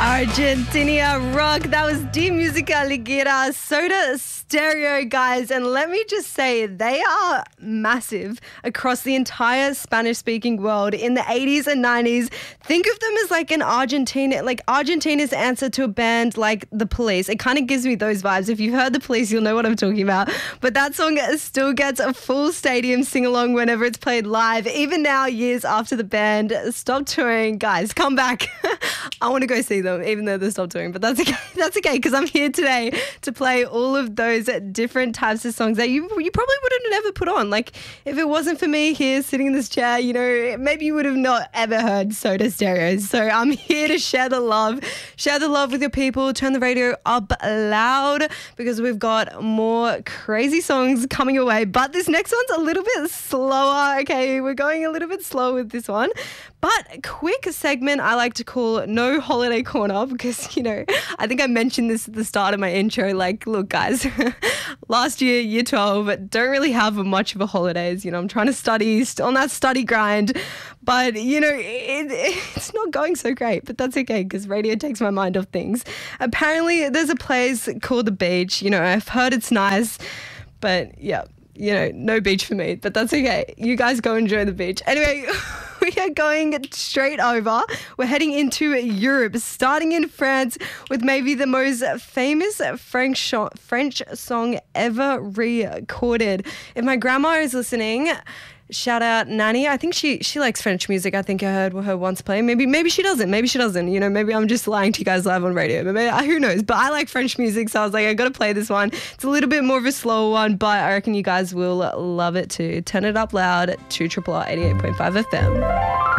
Argentina rock. That was De Musica Ligera, Soda Stereo, guys. And let me just say, they are massive across the entire Spanish-speaking world in the 80s and 90s. Think of them as like Argentina's answer to a band like The Police. It kind of gives me those vibes. If you've heard The Police, you'll know what I'm talking about. But that song still gets a full stadium sing-along whenever it's played live. Even now, years after the band stopped touring, guys, come back. I want to go see them, even though they stopped touring. But that's okay. That's okay, because I'm here today to play all of those different types of songs that you probably would have never put on. Like, if it wasn't for me here sitting in this chair, you know, maybe you would have not ever heard Soda Stereo. So I'm here to share the love with your people. Turn the radio up loud because we've got more crazy songs coming your way. But this next one's a little bit slower. Okay, we're going a little bit slow with this one. But quick segment I like to call No Holiday Corner because, you know, I think I mentioned this at the start of my intro. Like, look, guys, last year, year 12, don't really have much of a holidays. You know, I'm trying to study, still on that study grind. But, you know, it's not going so great. But that's okay because radio takes my mind off things. Apparently, there's a place called The Beach. You know, I've heard it's nice. But, yeah. You know, no beach for me, but that's okay. You guys go enjoy the beach. Anyway, we are going straight over. We're heading into Europe, starting in France with maybe the most famous French song ever recorded. If my grandma is listening, shout out Nanny. I think she likes French music. I think I heard her once play. Maybe she doesn't. Maybe she doesn't. You know, maybe I'm just lying to you guys live on radio. But maybe, who knows? But I like French music, so I was like, I got to play this one. It's a little bit more of a slower one, but I reckon you guys will love it too. Turn it up loud at 2RRR 88.5 FM.